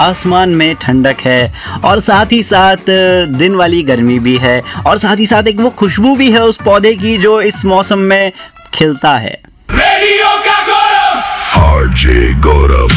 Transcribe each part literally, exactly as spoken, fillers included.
आसमान में ठंडक है और साथ ही साथ दिन वाली गर्मी भी है और साथ ही साथ एक वो खुशबू भी है उस पौधे की जो इस मौसम में खिलता है। रेडियो का गौरव आरजे गौरव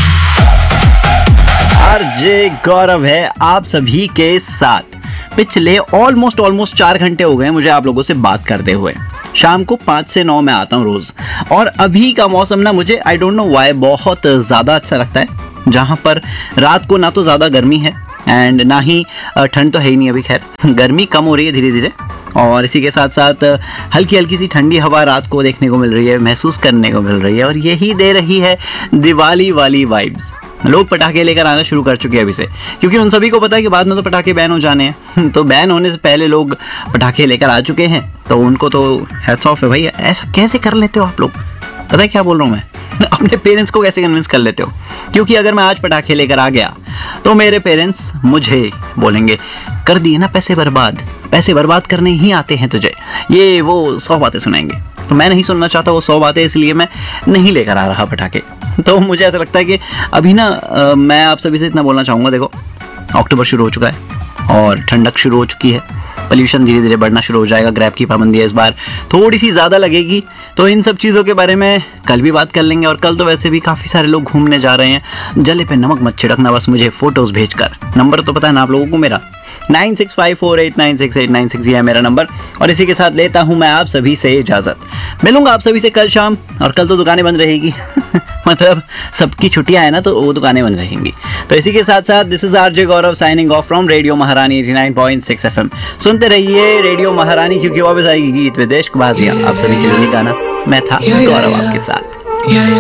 आरजे गौरव है आप सभी के साथ। पिछले ऑलमोस्ट ऑलमोस्ट चार घंटे हो गए मुझे आप लोगों से बात करते हुए। शाम को पाँच से नौ में आता हूँ रोज और अभी का मौसम ना मुझे आई डोंट नो व्हाई बहुत ज़्यादा अच्छा लगता है, जहाँ पर रात को ना तो ज़्यादा गर्मी है एंड ना ही ठंड तो है ही नहीं। अभी खैर गर्मी कम हो रही है धीरे धीरे और इसी के साथ साथ हल्की हल्की सी ठंडी हवा रात को देखने को मिल रही है, महसूस करने को मिल रही है और यही दे रही है दिवाली वाली वाइब्स। लोग पटाखे लेकर आना शुरू कर चुके हैं अभी से, क्योंकि उन सभी को पता है कि बाद में तो पटाखे बैन हो जाने हैं। तो बैन होने से पहले लोग पटाखे लेकर आ चुके हैं, तो उनको तो हैट्स ऑफ है भाई। ऐसा कैसे कर लेते हो आप लोग? पता है क्या बोल रहा हूँ मैं? अपने पेरेंट्स को कैसे कन्विंस कर लेते हो? क्योंकि अगर मैं आज पटाखे लेकर आ गया तो मेरे पेरेंट्स मुझे बोलेंगे कर दिए ना पैसे बर्बाद, पैसे बर्बाद करने ही आते हैं तुझे, ये वो सौ बातें सुनाएंगे। तो मैं नहीं सुनना चाहता वो सौ बातें, इसलिए मैं नहीं लेकर आ रहा पटाखे। तो मुझे ऐसा लगता है कि अभी ना आ, मैं आप सभी से इतना बोलना चाहूँगा, देखो अक्टूबर शुरू हो चुका है और ठंडक शुरू हो चुकी है, पोल्यूशन धीरे धीरे बढ़ना शुरू हो जाएगा, ग्रैब की पाबंदी है इस बार थोड़ी सी ज़्यादा लगेगी। तो इन सब चीज़ों के बारे में कल भी बात कर लेंगे और कल तो वैसे भी काफ़ी सारे लोग घूमने जा रहे हैं। जले पे नमक मत छिड़कना बस मुझे फ़ोटोज़ भेजकर। नंबर तो पता है ना आप लोगों को मेरा nine six five four eight nine six eight nine six, ये है मेरा नंबर। और इसी के साथ लेता हूँ मैं आप सभी से इजाज़त। मिलूंगा आप सभी से कल शाम, और कल तो दुकानें बंद रहेगी मतलब सबकी छुट्टियां है ना, तो वो दुकानें बंद रहेंगी। तो इसी के साथ साथ this is RJ Gaurav signing off from radio महारानी eighty nine point six FM. सुनते रहिए रेडियो महारानी, क्योंकि वापस आएगी गीत विदेश बाजियां। आप सभी के लिए गाना मैं था गौरव आपके साथ।